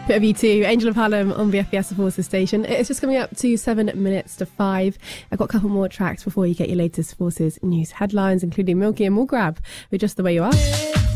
Bit of U2, Angel of Harlem on BFBS Forces station. It's just coming up to 7 minutes to 5. I've got a couple more tracks before you get your latest Forces news headlines, including Milky and Mulgrab with Just the Way You Are.